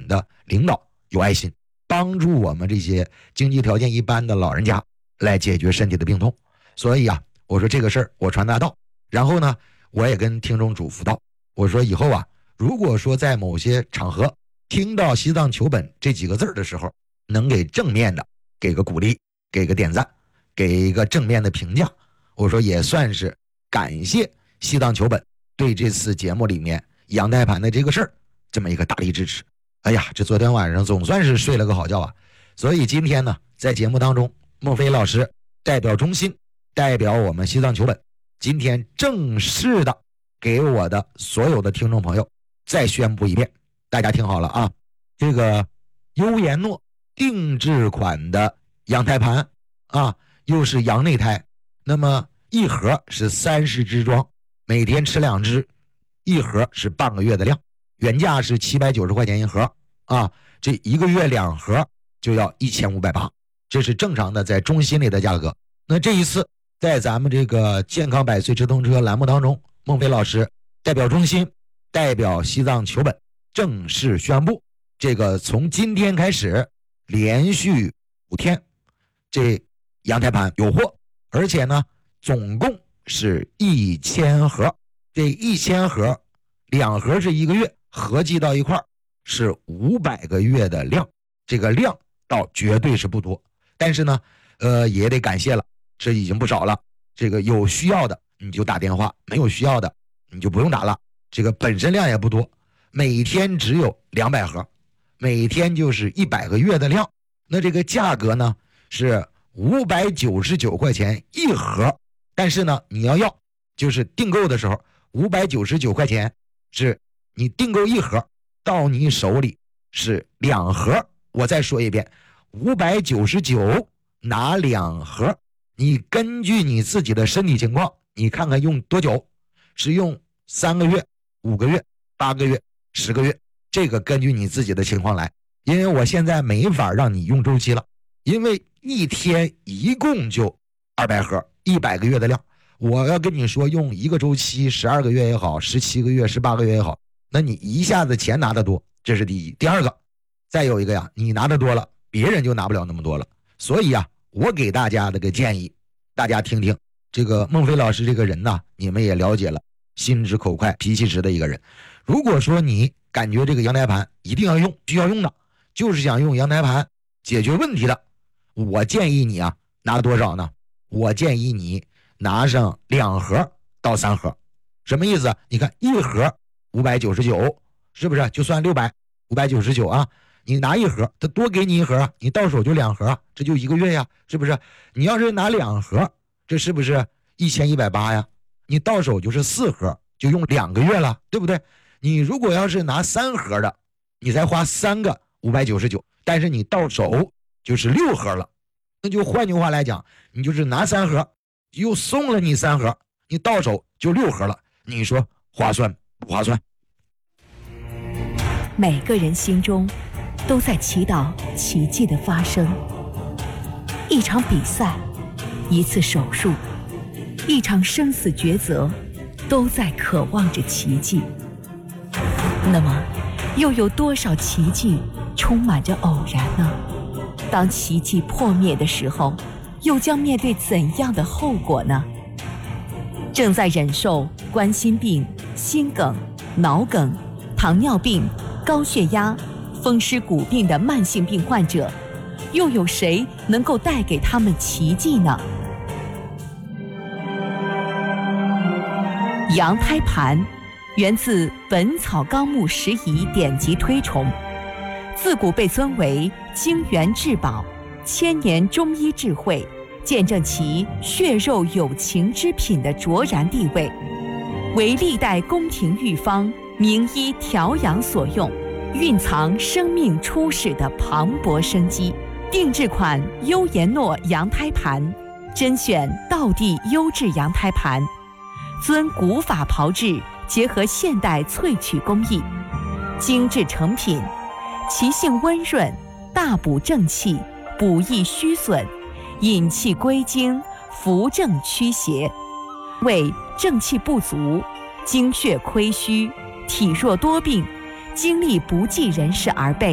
本的领导有爱心，帮助我们这些经济条件一般的老人家来解决身体的病痛。所以啊，我说这个事儿我传达到，然后呢，我也跟听众嘱咐到，我说以后啊，如果说在某些场合听到西藏求本这几个字的时候，能给正面的给个鼓励，给个点赞，给一个正面的评价，我说也算是感谢西藏求本对这次节目里面阳台盘的这个事儿这么一个大力支持。哎呀，这昨天晚上总算是睡了个好觉啊！所以今天呢，在节目当中，孟非老师代表中心，代表我们西藏求本，今天正式的给我的所有的听众朋友再宣布一遍，大家听好了啊！这个优颜诺定制款的羊胎盘啊，又是羊内胎，那么一盒是30支装，每天吃2支，一盒是半个月的量，原价是790块钱一盒啊，这一个月2盒就要1580，这是正常的在中心里的价格。那这一次在咱们这个健康百岁直通车栏目当中，孟非老师代表中心，代表西藏求本正式宣布，这个从今天开始连续5天这羊胎盘有货，而且呢总共是1000盒，这1000盒2盒是1个月，合计到一块是500个月的量，这个量倒绝对是不多，但是呢也得感谢了，这已经不少了。这个有需要的你就打电话，没有需要的你就不用打了。这个本身量也不多，每天只有200盒，每天就是100个月的量。那这个价格呢是599块钱一盒，但是呢你要就是订购的时候599块钱是你订购一盒，到你手里是2盒。我再说一遍，599拿2盒，你根据你自己的身体情况，你看看用多久，是用3个月、5个月、8个月、10个月，这个根据你自己的情况来。因为我现在没法让你用周期了，因为一天一共就200盒，100个月的量。我要跟你说用一个周期12个月也好，17个月、18个月也好，那你一下子钱拿得多，这是第一。第二个，再有一个呀，你拿得多了，别人就拿不了那么多了。所以啊，我给大家的个建议，大家听听。这个孟非老师这个人呢，你们也了解了，心直口快、脾气直的一个人。如果说你感觉这个羊胎盘一定要用，需要用的，就是想用羊胎盘解决问题的，我建议你啊，拿多少呢？我建议你拿上2盒到3盒。什么意思？你看一盒599，是不是就算600，599啊？你拿一盒，他多给你一盒啊，你到手就2盒啊，这就1个月呀，是不是？你要是拿2盒，这是不是1180呀？你到手就是4盒，就用2个月了，对不对？你如果要是拿3盒的，你才花3个599，但是你到手就是6盒了。那就换句话来讲，你就是拿3盒，又送了你3盒，你到手就6盒了。你说划算不划算？ 每个人心中都在祈祷奇迹的发生。一场比赛，一次手术，一场生死抉择，都在渴望着奇迹。那么，又有多少奇迹充满着偶然呢？当奇迹破灭的时候，又将面对怎样的后果呢？正在忍受冠心病、心梗、脑梗、糖尿病、高血压、风湿骨病的慢性病患者，又有谁能够带给他们奇迹呢？羊胎盘源自《本草纲目拾遗》典籍推崇，自古被尊为精元至宝、千年中医智慧，见证其血肉有情之品的卓然地位，为历代宫廷御方、名医调养所用，蕴藏生命初始的磅礴生机。定制款优颜诺羊胎盘，甄选道地优质羊胎盘，遵古法炮制，结合现代萃取工艺，精致成品，其性温润，大补正气，补益虚损，引气归经，扶正驱邪，为正气不足、精血亏虚、体弱多病、精力不济人士而备。